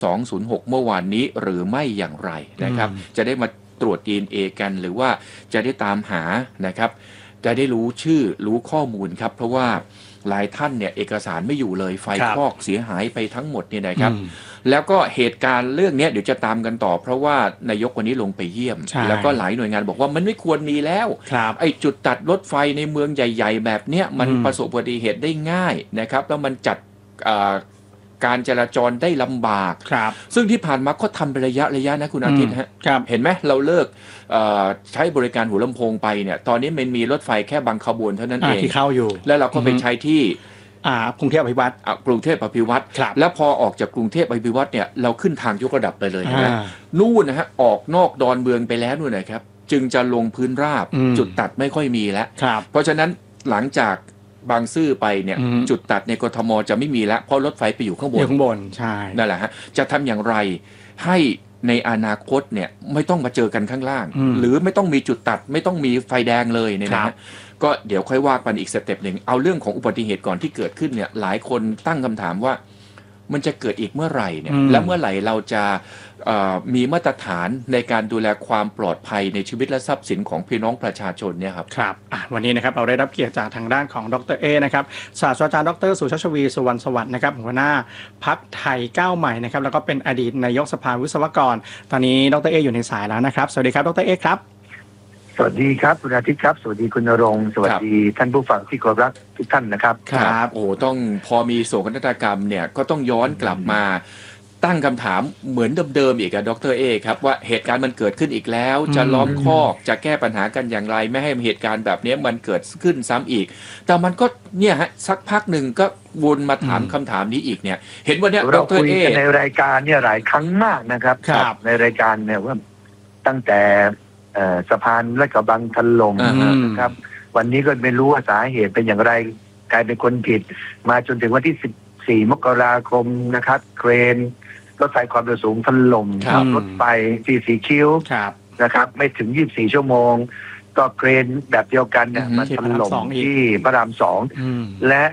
206เมื่อวานนี้หรือไม่อย่างไรนะครับจะได้มาตรวจ DNA กันหรือว่าจะได้ตามหานะครับจะได้รู้ชื่อรู้ข้อมูลครับเพราะว่าหลายท่านเนี่ยเอกสารไม่อยู่เลยไฟคลอกเสียหายไปทั้งหมดเนี่ยนะครับแล้วก็เหตุการณ์เรื่องนี้เดี๋ยวจะตามกันต่อเพราะว่านายกวันนี้ลงไปเยี่ยมแล้วก็หลายหน่วยงานบอกว่ามันไม่ควรมีแล้วไอ้จุดตัดรถไฟในเมืองใหญ่ๆแบบเนี้ยมันประสบอุบัติเหตุได้ง่ายนะครับแล้วมันจัดการจราจรได้ลำบากซึ่งที่ผ่านมาก็ทำเป็นระยะนะคุณอาทิตย์ฮะเห็นไหมเราเลิกใช้บริการหัวลำโพงไปเนี่ยตอนนี้มันมีรถไฟแค่บางขบวนเท่านั้นเองที่เข้าอยู่แล้วเราก็ไปใช้ที่กรุงเทพอภิวัตรกรุงเทพอภิวัตรแล้วพอออกจากกรุงเทพอภิวัตรเนี่ยเราขึ้นทางยกระดับไปเลยนะนู่นนะฮะออกนอกดอนเมืองไปแล้วนู่นนะครับจึงจะลงพื้นราบจุดตัดไม่ค่อยมีแล้วเพราะฉะนั้นหลังจากบางซื่อไปเนี่ยจุดตัดในกทมจะไม่มีแล้วเพราะรถไฟไปอยู่ข้างบนใช่นั่นแหละฮะจะทำอย่างไรให้ในอนาคตเนี่ยไม่ต้องมาเจอกันข้างล่างหรือไม่ต้องมีจุดตัดไม่ต้องมีไฟแดงเลยเนี่ยนะฮะก็เดี๋ยวค่อยว่ากันอีกสเต็ปหนึ่งเอาเรื่องของอุบัติเหตุก่อนที่เกิดขึ้นเนี่ยหลายคนตั้งคำถามว่ามันจะเกิดอีกเมื่อไหร่เนี่ยและเมื่อไหร่เราจะมีมาตรฐานในการดูแลความปลอดภัยในชีวิตและทรัพย์สินของพี่น้องประชาชนเนี่ยครับครับวันนี้นะครับเราได้รับเกียรติจากทางด้านของดร.เอนะครับศาสตราจารย์ดร.สุชาติ ชวี สุวรรณสวัสดิ์นะครับหัวหน้าพรรคไทยก้าวใหม่นะครับแล้วก็เป็นอดีตนายกสภาวิศวกรตอนนี้ดร.เออยู่ในสายแล้วนะครับสวัสดีครับดร.เอครับสวัสดีครับคุณอาทิตย์ครับสวัสดีคุณณรงค์สวัสดีท่านผู้ฟังที่เคารพรักทุกท่านนะครับครับโอ้ต้องพอมีโศกนาฏกรรมเนี่ยก็ต้องย้อนกลับมาตั้งคำถามเหมือนเดิมๆอีกดร.เอครับว่าเหตุการณ์มันเกิดขึ้นอีกแล้วจะล้อมคอกจะแก้ปัญหากันอย่างไรไม่ให้เหตุการณ์แบบนี้มันเกิดขึ้นซ้ำอีกแต่มันก็เนี่ยฮะสักพักหนึ่งก็วนมาถามคำถามนี้อีกเนี่ยเห็นว่าเนี่ยดร.เอในรายการเนี่ยหลายครั้งมากนะครับในรายการเนี่ยว่าตั้งแต่สะพานลาดกระบังถล่มนะครับวันนี้ก็ไม่รู้ว่าสาเหตุเป็นอย่างไรกลายเป็นคนผิดมาจนถึงวันที่14 มกราคมนะครับเครนรถไฟความเร็วสูงถล่มรถไฟ44 คิ้วนะครับไม่ถึง24 ชั่วโมงก็เครนแบบเดียวกันเนี่ยมาถล่มที่พระราม 2และ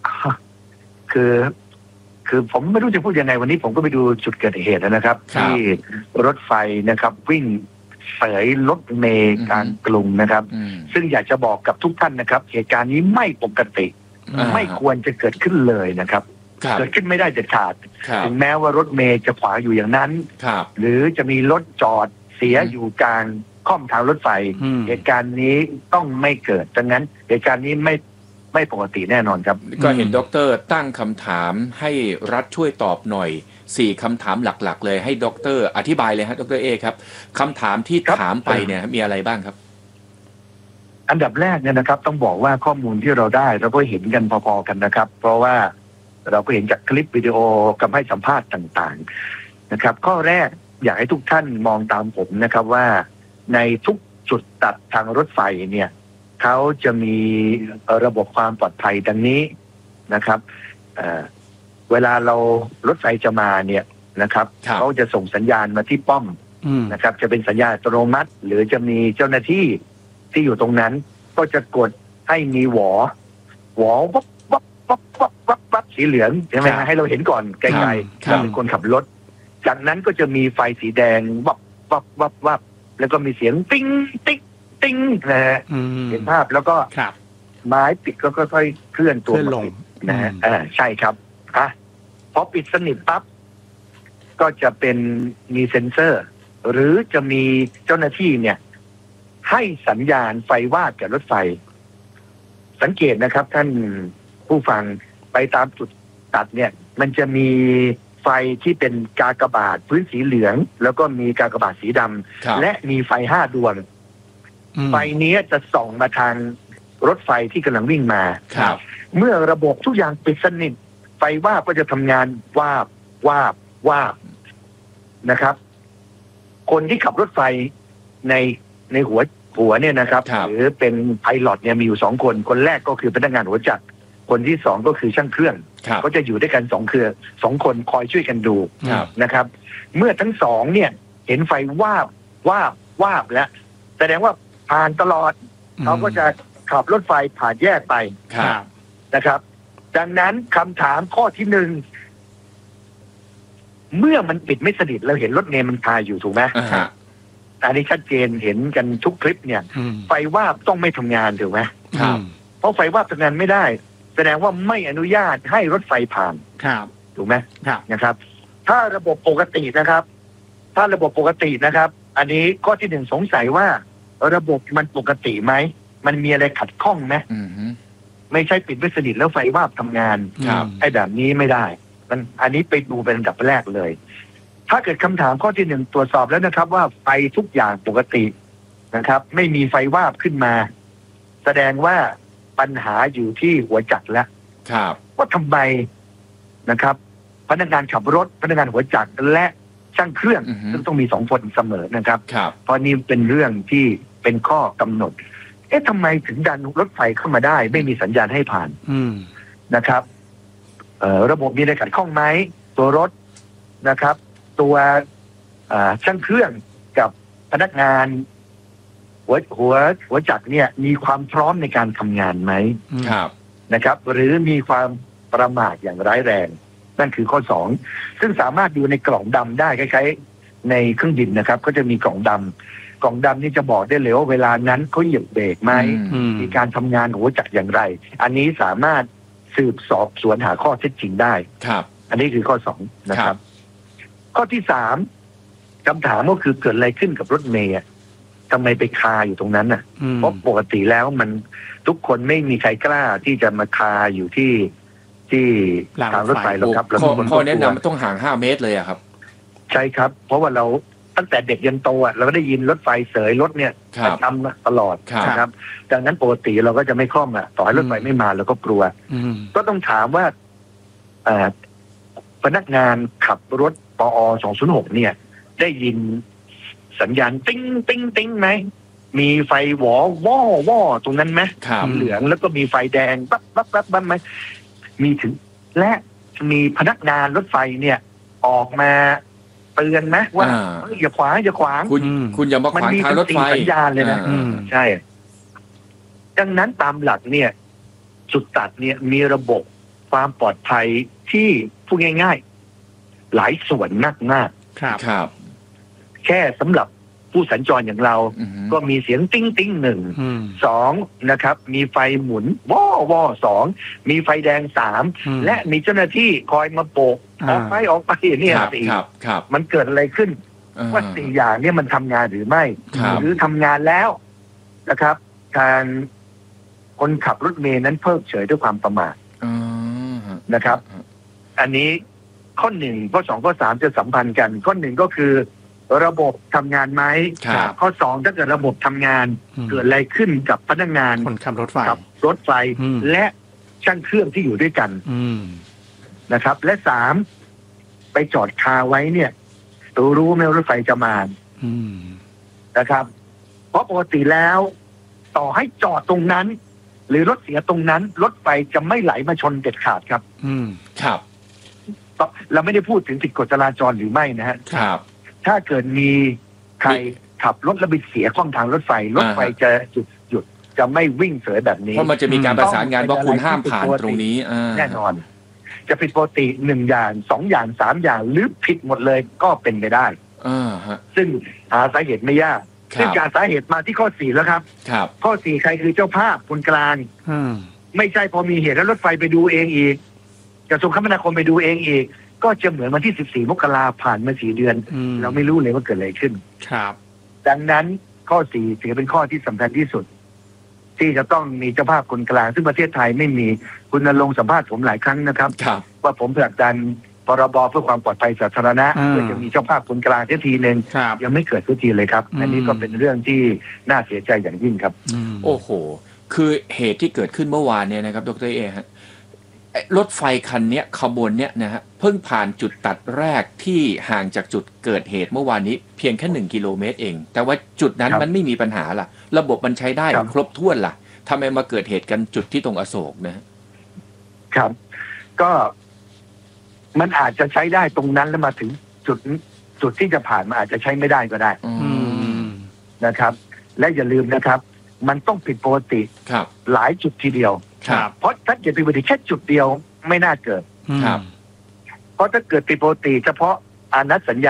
คือผมไม่รู้จะพูดยังไงวันนี้ผมก็ไปดูจุดเกิดเหตุนะครับที่รถไฟนะครับวิ่งเสยรถเมล์กลางกรุงนะครับซึ่งอยากจะบอกกับทุกท่านนะครับเหตุการณ์นี้ไม่ปกติไม่ควรจะเกิดขึ้นเลยนะครับเกิดขึ้นไม่ได้เด็ดขาดถึงแม้ว่ารถเมล์จะขวางอยู่อย่างนั้นหรือจะมีรถจอดเสียอยู่กลางข้อมทางรถไฟเหตุการณ์นี้ต้องไม่เกิดดังนั้นเหตุการณ์นี้ไม่ปกติแน่นอนครับก็เห็นดร.ตั้งคำถามให้รัฐช่วยตอบหน่อย4 คำถามหลักๆเลยให้ดร.อธิบายเลยฮะดร.เอครับคำถามที่ถามไปเนี่ยมีอะไรบ้างครับอันดับแรกเนี่ยนะครับต้องบอกว่าข้อมูลที่เราได้เราก็เห็นกันพอๆกันนะครับเพราะว่าเราก็เห็นจากคลิปวิดีโอกับให้สัมภาษณ์ต่างๆนะครับข้อแรกอยากให้ทุกท่านมองตามผมนะครับว่าในทุกจุดตัดทางรถไฟเนี่ยเขาจะมีระบบความปลอดภัยดังนี้นะครับเวลาเรารถไฟจะมาเนี่ยนะครับเขาจะส่งสัญญาณมาที่ป้อมนะครับจะเป็นสัญญาณอัตโนมัติหรือจะมีเจ้าหน้าที่ที่อยู่ตรงนั้นก็จะกดให้มีหวอวับวับสีเหลืองใช่ไหมให้เราเห็นก่อนไกลๆเราเป็นคนขับรถจากนั้นก็จะมีไฟสีแดงวับแล้วก็มีเสียงติ้งติ๊กติ้งนะฮะเห็นภาพแล้วก็ไม้ปิดก็ค่อยๆเคลื่อนตัวลงนะฮะใช่ครับพอปิดสนิทปั๊บก็จะเป็นมีเซ็นเซอร์หรือจะมีเจ้าหน้าที่เนี่ยให้สัญญาณไฟวาดกับรถไฟสังเกตนะครับท่านผู้ฟังไปตามจุดตัดเนี่ยมันจะมีไฟที่เป็นกากบาทพื้นสีเหลืองแล้วก็มีกากบาทสีดำและมีไฟ5 ดวงไฟนี้จะส่องมาทางรถไฟที่กำลังวิ่งมาเมื่อระบบทุกอย่างปิดสนิทไฟวาบก็จะทำงานวาบนะครับคนที่ขับรถไฟในหัวเนี่ยนะครับหรือเป็นไพลอตเนี่ยมีอยู่2 คนคนแรกก็คือพนักงานหัวจักรคนที่2ก็คือช่างเครื่องก็จะอยู่ด้วยกัน2 คนคอยช่วยกันดูนะครับเมื่อทั้ง2เนี่ยเห็นไฟวาบแล้วแสดงว่าผ่านตลอดเขาก็จะขับรถไฟผ่านแยกไปนะครับดังนั้นคำถามข้อที่เมื่อมันปิดไม่สนิทเราเห็นรถเมล์มันคาอยู่ถูกไหมฮะอันนี้ชัดเจนเห็นกันทุกคลิปเนี่ยอืมไฟวาบต้องไม่ทำงานถูกไหมครับเพราะไฟวาบทำงานไม่ได้ แสดงว่าไม่อนุญาตให้รถไฟผ่านครับถูกไหมครับนะครับ ถ้าระบบปกตินะครับ ถ้าระบบปกตินะครับ อันนี้ข้อที่หนึ่งสงสัยว่าระบบมันปกติไหมมันมีอะไรขัดข้องไหมอืมฮึไม่ใช่ปิดไม่สนิทแล้วไฟวาบทำงานครับไอ้แบบนี้ไม่ได้มันอันนี้ไปดูเป็นอันดับแรกเลย ถ้าเกิดคำถามข้อที่หนึ่งตรวจสอบแล้วนะครับ ว่าไฟทุกอย่างปกตินะครับ ไม่มีไฟวาบขึ้นมา แสดงว่าปัญหาอยู่ที่หัวจักรแล้วครับว่าทำไมนะครับ พนักงานขับรถพนักงานหัวจักรและช่างเครื่องซึ่งต้องมี2 คนเสมอนะครับครับเพราะนี่เป็นเรื่องที่เป็นข้อกำหนด ทำไมถึงดันรถไฟเข้ามาได้ ไม่มีสัญญาณให้ผ่านอืมนะครับระบบมีอะไรขัดข้องไหมตัวรถนะครับ ตัวช่างเครื่องกับพนักงานหัวจักรเนี่ยมีความพร้อมในการทำงานไหมครับนะครับ หรือมีความประมาทอย่างร้ายแรง นั่นคือข้อ2ซึ่งสามารถดูในกล่องดำได้คล้ายๆในเครื่องบินนะครับ ก็จะมีกล่องดำกล่องดำนี่จะบอกได้เลยว่าเวลานั้นเขาเหยียบเบรกไหมอืมมีการทำงานของหัวจักรอย่างไร อันนี้สามารถสืบสอบสวนหาข้อเท็จจริงได้ครับอันนี้คือข้อ2นะครับ ข้อที่3คำถามก็คือเกิดอะไรขึ้นกับรถเมย์ทำไมไปคาอยู่ตรงนั้นน่ะอืมเพราะปกติแล้วมันทุกคนไม่มีใครกล้าที่จะมาคาอยู่ที่ทางรถไฟหรอกครับข้อแนะนำต้องห่าง5 เมตรเลยอะครับใช่ครับ เพราะว่าเราตั้งแต่เด็กยันโตเราก็ได้ยินรถไฟเสยรถเนี่ยครับประจำตลอดครับนะครับดังนั้นปกติเราก็จะไม่คล่อมต่อให้รถไฟไม่มาเราก็กลัวอืมก็ต้องถามว่าพนักงานขับรถปอ206เนี่ย ได้ยินสัญญาณติ้งติ้งติ้งไหมมีไฟหวอว่อตรงนั้นไหมครับสีเหลืองแล้วก็มีไฟแดงปั๊บปั๊บปั๊บปั๊บไหมมีถึงและมีพนักงานรถไฟเนี่ย ออกมาเตือนไหมว่าเฮ้ยอย่าขวางอย่าขวางคุณอย่ามาขวางทางรถไฟสัญญาณเลยนะอืมใช่ ดังนั้นตามหลักเนี่ย จุดตัดเนี่ยมีระบบความปลอดภัยที่พูดง่ายๆ หลายส่วนมากครับครับๆแค่สำหรับผู้สัญจรอย่างเราอืมฮึก็มีเสียงติ้งติ้งหนึ่งอืม 2นะครับ มีไฟหมุนวอ2มีไฟแดงอืม 3และมีเจ้าหน้าที่คอยมาโบกออกไปเนี่ยครับสี่ครับครับมันเกิดอะไรขึ้น ว่า4อย่างเนี่ยมันทำงานหรือไม่ครับหรือทำงานแล้วนะครับการคนขับรถเมล์นั้นเพิกเฉยด้วยความประมาทอ๋อฮะนะครับ อันนี้ข้อ1ข้อ2ข้อ3จะสัมพันธ์กัน ข้อ1ก็คือระบบทำงานไหมครับข้อ2ถ้าเกิดระบบทำงานอืมเกิดอะไรขึ้นกับพนักงานคนขับรถไฟกับรถไฟอืมและช่างเครื่องที่อยู่ด้วยกันอืมนะครับ และ3ไปจอดคาไว้เนี่ยรู้ไหมว่ารถไฟจะมาอืมนะครับ เพราะปกติแล้ว ต่อให้จอดตรงนั้น หรือรถเสียตรงนั้น รถไฟจะไม่ไหลมาชนเด็ดขาดครับอืมครับเราไม่ได้พูดถึงผิดกฎจราจรหรือไม่นะฮะครับถ้าเกิดมีใครขับรถแล้วไปเสียข้องทางรถไฟ รถไฟจะหยุดจะไม่วิ่งเสยแบบนี้เพราะมันจะมีการประสานงานว่าคุณห้ามผ่านตรงนี้แน่นอน จะผิดปกติ1อย่าง2อย่าง3อย่างหรือผิดหมดเลยก็เป็นไปได้ฮะซึ่งหาสาเหตุไม่ยากครับซึ่งจากสาเหตุมาที่ข้อ4แล้วครับครับข้อ4ใครคือเจ้าภาพคนกลางอืมไม่ใช่พอมีเหตุแล้วรถไฟไปดูเองอีกกระทรวงคมนาคมไปดูเองอีก ก็จะเหมือนวันที่14 มกราผ่านมา4 เดือนอืมเราไม่รู้เลยว่าเกิดอะไรขึ้นครับดังนั้นข้อ4ถือเป็นข้อที่สำคัญที่สุด ที่จะต้องมีเจ้าภาพคนกลาง ซึ่งประเทศไทยไม่มีคุณณรงค์สัมภาษณ์ผมหลายครั้งนะครับครับว่าผมผลักดันพรบเพื่อความปลอดภัยสาธารณะเพื่อจะมีเจ้าภาพคนกลางทีหนึ่งครับยังไม่เกิดสักทีเลยครับ อันนี้ก็เป็นเรื่องที่น่าเสียใจอย่างยิ่งครับอืมโอ้โห คือเหตุที่เกิดขึ้นเมื่อวานเนี่ยนะครับดร.เอฮะรถไฟคันเนี้ยขบวนเนี้ยนะฮะเพิ่งผ่านจุดตัดแรกที่ห่างจากจุดเกิดเหตุเมื่อวานนี้เพียงแค่1 กิโลเมตรเอง แต่ว่าจุดนั้นครับมันไม่มีปัญหาล่ะ ระบบมันใช้ได้ครับครบถ้วนล่ะทำไมมาเกิดเหตุกันจุดที่ตรงอโศกนะฮะครับ ก็มันอาจจะใช้ได้ตรงนั้นแล้วมาถึงจุดที่จะผ่านมาอาจจะใช้ไม่ได้ก็ได้อืมนะครับ และอย่าลืมนะครับ มันต้องผิดปกติครับหลายจุดทีเดียวครับเพราะถ้าเกิดผิดปกติแค่จุดเดียวไม่น่าเกิดครับเพราะถ้าเกิดผิดปกติเฉพาะอานัดสัญญา